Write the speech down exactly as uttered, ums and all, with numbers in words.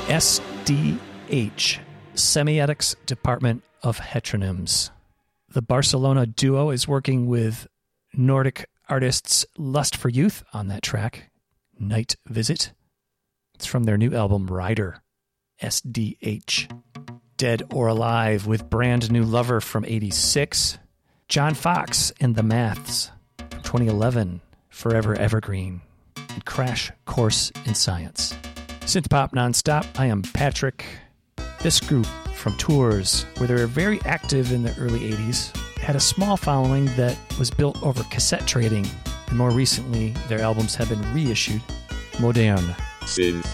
S D H, Semiotics Department of Heteronyms. The Barcelona duo is working with Nordic artists Lust for Youth on that track, Night Visit. It's from their new album, Rider, S D H. Dead or Alive with Brand New Lover from eighty-six. John Fox and the Maths from twenty eleven, Forever Evergreen. And Crash Course in Science. Synth Pop Nonstop, I am Patrick. This group from Tours, where they were very active in the early eighties, had a small following that was built over cassette trading, and more recently, their albums have been reissued. Moderne. Synth